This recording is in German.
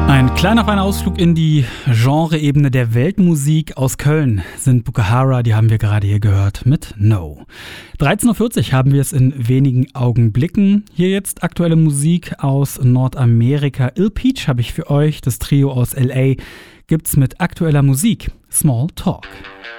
Ein kleiner feiner Ausflug in die Genreebene der Weltmusik. Aus Köln sind Bukahara, die haben wir gerade hier gehört, mit No. 13.40 Uhr haben wir es in wenigen Augenblicken. Hier jetzt aktuelle Musik aus Nordamerika. Ill Peach habe ich für euch, das Trio aus L.A. gibt's mit aktueller Musik. Small Talk.